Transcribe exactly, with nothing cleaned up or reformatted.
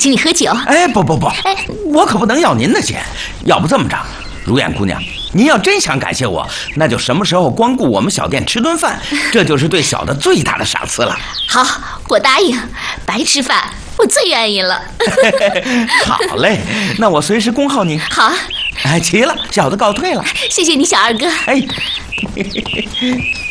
请你喝酒。 哎，不不不，哎，我可不能要您的钱。要不这么着，如燕姑娘，您要真想感谢我，那就什么时候光顾我们小店吃顿饭，这就是对小的最大的赏赐了。 好，我答应。白吃饭我最愿意了。 好嘞，那我随时恭候您。 好。 哎，齐了，小的告退了。 谢谢你，小二哥。 哎。